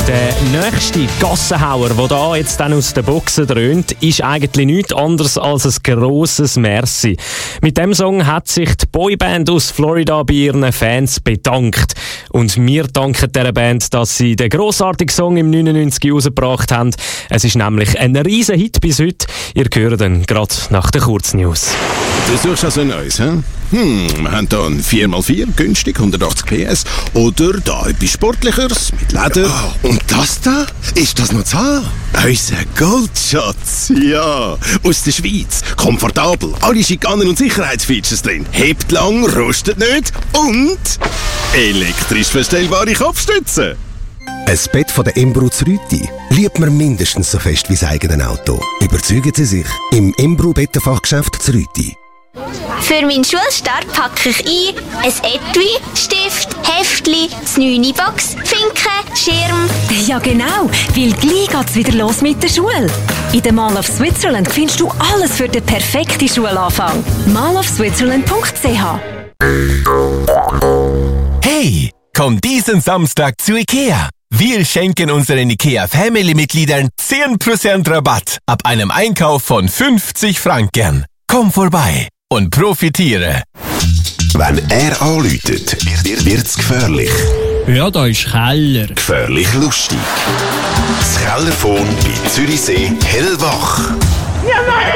Der nächste Gassenhauer, der da jetzt dann aus den Boxen dröhnt, ist eigentlich nichts anderes als ein grosses Merci. Mit dem Song hat sich die Boyband aus Florida bei ihren Fans bedankt. Und wir danken dieser Band, dass sie den grossartigen Song im 99 rausgebracht haben. Es ist nämlich ein riesen Hit bis heute. Ihr hört dann gerade nach den Kurznews. Du suchst also Neues, hä? Wir haben hier ein 4x4, günstig, 180 PS. Oder da etwas Sportlicheres, mit Leder. Und das da? Ist das noch zu haben? Unser Goldschatz, ja. Aus der Schweiz, komfortabel, alle Schikanen und Sicherheitsfeatures drin. Hebt lang, rostet nicht und elektrisch verstellbare Kopfstützen. Ein Bett von der Embru Zrüti liebt man mindestens so fest wie das eigene Auto. Überzeugen Sie sich im Embru Bettenfachgeschäft Zrüti. Für meinen Schulstart packe ich ein Etui, Stift, Heftli, die 9 Box, Finken, Schirm. Ja genau, weil gleich geht's wieder los mit der Schule. In der Mall of Switzerland findest du alles für den perfekten Schulanfang. mallofswitzerland.ch. Hey, komm diesen Samstag zu IKEA. Wir schenken unseren IKEA-Family-Mitgliedern 10% Rabatt ab einem Einkauf von 50 Franken. Komm vorbei und profitiere. Wenn er anläutet, wird's gefährlich. Ja, da ist Keller. Gefährlich lustig. Das Kellerphone bei Zürichsee hellwach. Ja, nein!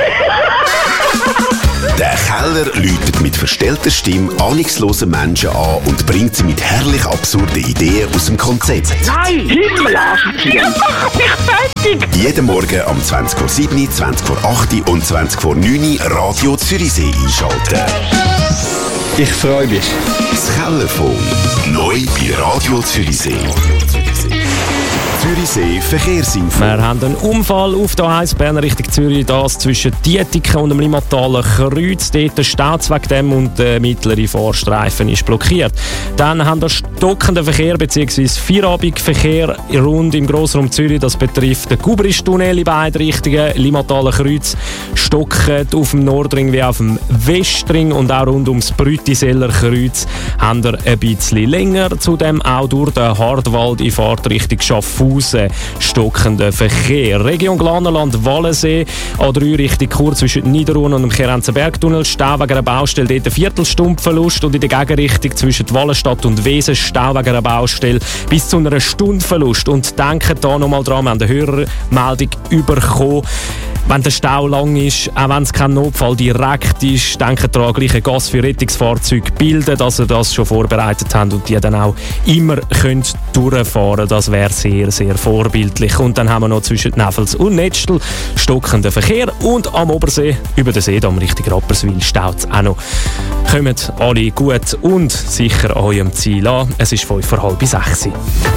Der Keller läutet mit verstellter Stimme ahnungslosen Menschen an und bringt sie mit herrlich absurden Ideen aus dem Konzept. Nein, Himmel, mach mich fertig! Jeden Morgen am 20:07, 20:08 und 20:09 Radio Zürichsee einschalten. Ich freue mich. Das Kellerphone. Neu bei Radio Zürichsee. Zürichsee Verkehrsinfo. Wir haben einen Unfall auf der A1 Richtung Zürich, das zwischen Dietiken und dem Limmatalen Kreuz. Dort der Stauweg dem und der mittlere Fahrstreifen ist blockiert. Dann haben wir stockenden Verkehr bzw. Feierabendverkehr rund im Grossraum Zürich. Das betrifft den Gubristunnel in beiden Richtungen. Limmatalen Kreuz stockend auf dem Nordring wie auf dem Westring und auch rund ums Brütiseller Kreuz haben wir ein bisschen länger. Zudem auch durch den Hardwald in Fahrtrichtung Schaffhausen stockender Verkehr. Region Glanerland, Wallensee, A3 Richtung Chur zwischen Niederruhen und dem Kerenzenbergtunnel, Stau wegen einer Baustelle, dort eine Viertelstunde Verlust und in der Gegenrichtung zwischen Wallenstadt und Wesen Stau wegen einer Baustelle bis zu einer Stunde Verlust. Und denken da nochmal dran, wir haben eine Hörermeldung bekommen. Wenn der Stau lang ist, auch wenn es kein Notfall direkt ist, denken daran, gleich Gas für Rettungsfahrzeuge bilden, dass ihr das schon vorbereitet habt und die dann auch immer könnt durchfahren. Das wäre sehr, sehr vorbildlich. Und dann haben wir noch zwischen Neffels und Netzstel stockenden Verkehr und am Obersee über den Seedamm Richtung Rapperswil staut es auch noch. Kommt alle gut und sicher an eurem Ziel an. Es ist 5:45.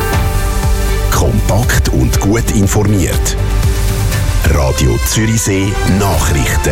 Kompakt und gut informiert. Radio Zürichsee Nachrichten.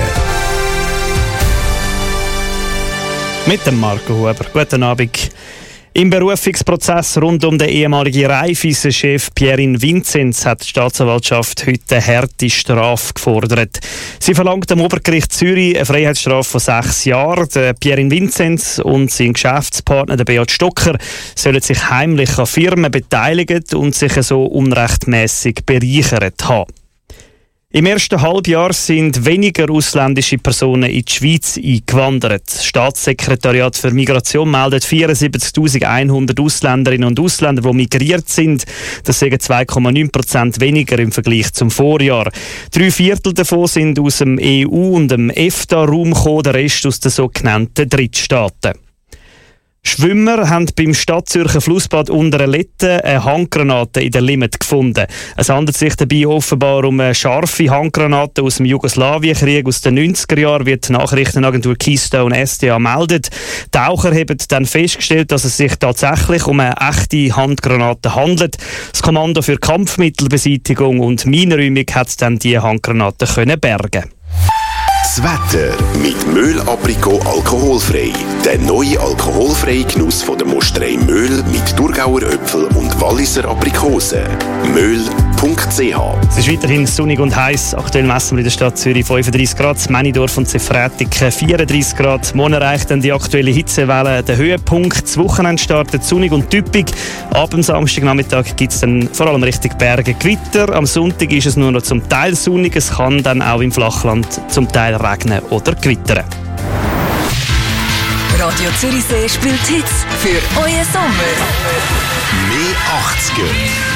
Mit dem Marco Huber. Guten Abend. Im Berufungsprozess rund um den ehemaligen Raiffeisen-Chef Pierin Vinzenz hat die Staatsanwaltschaft heute eine harte Strafe gefordert. Sie verlangt am Obergericht Zürich eine Freiheitsstrafe von 6 Jahren. Der Pierin Vinzenz und sein Geschäftspartner, der Beat Stocker, sollen sich heimlich an Firmen beteiligen und sich so unrechtmäßig bereichert haben. Im ersten Halbjahr sind weniger ausländische Personen in die Schweiz eingewandert. Das Staatssekretariat für Migration meldet 74.100 Ausländerinnen und Ausländer, die migriert sind. Das sind 2,9% weniger im Vergleich zum Vorjahr. 3/4 davon sind aus dem EU- und dem EFTA-Raum gekommen, der Rest aus den sogenannten Drittstaaten. Schwimmer haben beim Stadtzürcher Flussbad Unterletten eine Handgranate in der Limmat gefunden. Es handelt sich dabei offenbar um eine scharfe Handgranate aus dem Jugoslawienkrieg aus den 90er Jahren, wie die Nachrichtenagentur Keystone SDA meldet. Die Taucher haben dann festgestellt, dass es sich tatsächlich um eine echte Handgranate handelt. Das Kommando für Kampfmittelbeseitigung und Minenräumung hat dann die Handgranate bergen. Das Wetter mit Möhl Aprikot alkoholfrei. Der neue alkoholfreie Genuss von der Mosterei Möhl mit Thurgauer Äpfel und Walliser Aprikosen. Möhl Es ist weiterhin sonnig und heiß. Aktuell messen wir in der Stadt Zürich 35 Grad, Männidorf und Zefrätiken 34 Grad. Morgen erreicht dann die aktuelle Hitzewelle den Höhepunkt. Das Wochenende startet sonnig und typisch. Ab dem Samstagnachmittag gibt es dann vor allem Richtung Berge Gewitter. Am Sonntag ist es nur noch zum Teil sonnig. Es kann dann auch im Flachland zum Teil regnen oder gewittern. Radio Zürichsee spielt Hits für euren Sommer. Mehr 80er.